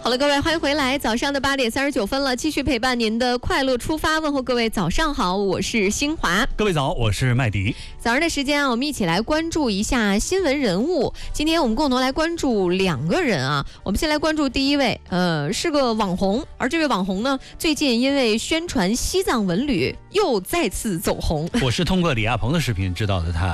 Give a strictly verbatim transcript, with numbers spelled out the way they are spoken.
好了，各位，欢迎回来。早上的八点三十九分了，继续陪伴您的快乐出发。问候各位早上好，我是新华。 各位早，我是麦迪。 早上的时间啊，我们一起来关注一下新闻人物。今天我们共同来关注两个人啊。我们先来关注第一位，呃，是个网红，而这位网红呢，最近因为宣传西藏文旅又再次走红。 我是通过李亚鹏的视频知道的他。